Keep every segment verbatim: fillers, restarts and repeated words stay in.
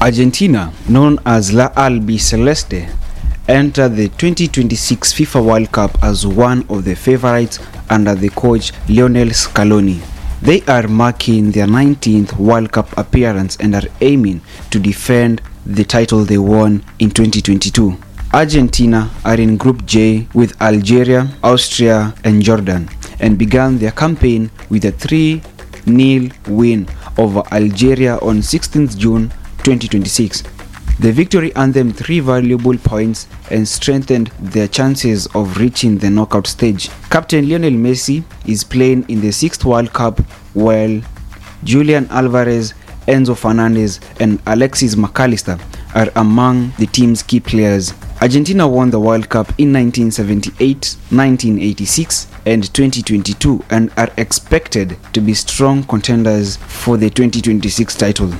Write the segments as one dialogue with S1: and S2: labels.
S1: Argentina, known as La Albiceleste, entered the twenty twenty-six FIFA World Cup as one of the favorites under the coach Lionel Scaloni. They are marking their nineteenth World Cup appearance and are aiming to defend the title they won in twenty twenty-two. Argentina are in Group J with Algeria, Austria and Jordan, and began their campaign with a three nil win over Algeria on sixteenth June twenty twenty-six. The victory earned them three valuable points and strengthened their chances of reaching the knockout stage. Captain Lionel Messi is playing in the sixth World Cup, while Julian Alvarez, Enzo Fernandez and Alexis McAllister are among the team's key players. Argentina won the World Cup in nineteen seventy-eight, nineteen eighty-six and twenty twenty-two and are expected to be strong contenders for the twenty twenty-six title.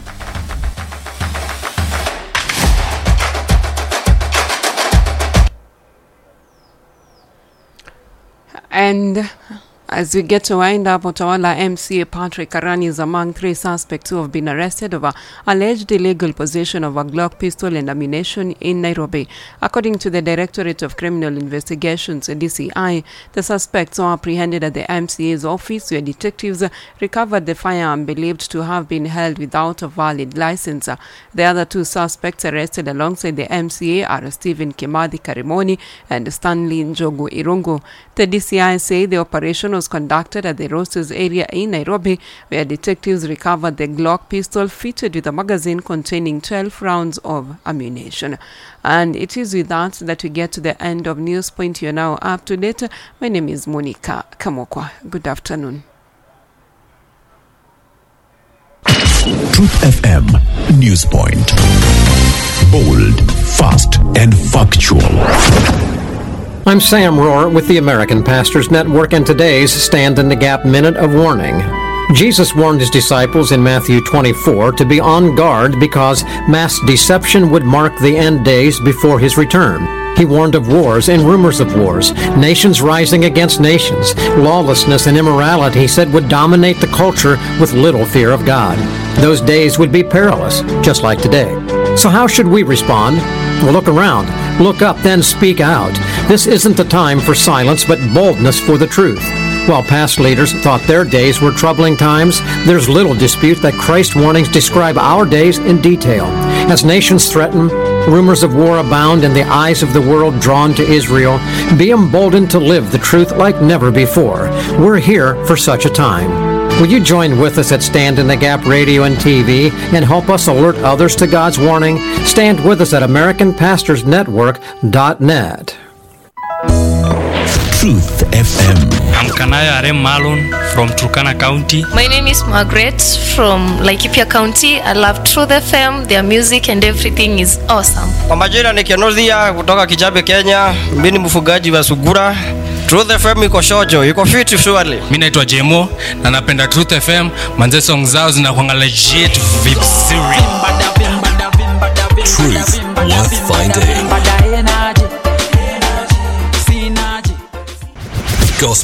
S2: And as we get to wind up, Utawala M C A Patrick Karani is among three suspects who have been arrested over alleged illegal possession of a Glock pistol and ammunition in Nairobi. According to the Directorate of Criminal Investigations, D C I, the suspects were apprehended at the M C A's office where detectives recovered the firearm believed to have been held without a valid license. The other two suspects arrested alongside the M C A are Stephen Kimathi Karimoni and Stanley Njogu Irungu. The D C I say the operation was conducted at the Roosters area in Nairobi, where detectives recovered the Glock pistol fitted with a magazine containing twelve rounds of ammunition. And it is with that that we get to the end of News Point. You're now up to date. My name is Monica Kamokwa. Good afternoon.
S3: Truth F M News Point. Bold, fast and factual.
S4: I'm Sam Rohr with the American Pastors Network and today's Stand in the Gap Minute of Warning. Jesus warned his disciples in Matthew twenty-four to be on guard because mass deception would mark the end days before his return. He warned of wars and rumors of wars, nations rising against nations. Lawlessness and immorality, he said, would dominate the culture with little fear of God. Those days would be perilous, just like today. So how should we respond? Well, look around, look up, then speak out. This isn't the time for silence, but boldness for the truth. While past leaders thought their days were troubling times, there's little dispute that Christ's warnings describe our days in detail. As nations threaten, rumors of war abound, and the eyes of the world drawn to Israel, be emboldened to live the truth like never before. We're here for such a time. Will you join with us at Stand in the Gap Radio and T V and help us alert others to God's warning? Stand with us at American Pastors Network dot net.
S3: Truth F M.
S5: I'm Kanaya Arem Malon from Turkana County.
S6: My name is Margaret from Laikipia County. I love Truth F M. Their music and everything is awesome.
S7: Kwa majina ni Kenozia kutoka Kijabe, Kenya. Mimi ni mfugaji wa sugura. Truth F M iko shojo, iko fit surely.
S5: Mimi naitwa Jemo na napenda Truth F M. Manze song zao zinakuanga legit vipsiri.
S3: Truth worth finding.